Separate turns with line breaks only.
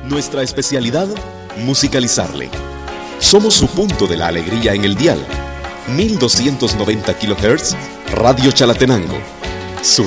Nuestra especialidad, musicalizarle. Somos su punto de la alegría en el dial. 1290 kHz, Radio Chalatenango. Su